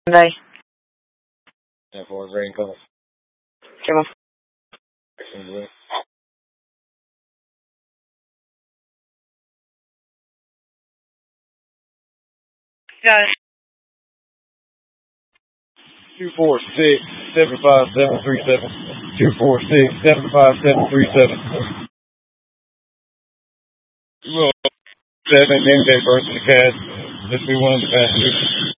Bye. Yeah, for a rain call. Come on. Got it. 246-75737. 246-75737. Well, 7 in day birth of the cat. Just be one of the passengers.